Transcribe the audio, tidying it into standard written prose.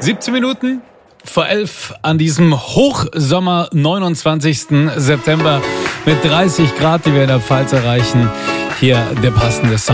17 Minuten vor 11 an diesem Hochsommer 29. September mit 30 Grad, die wir in der Pfalz erreichen. Hier der passende Sound.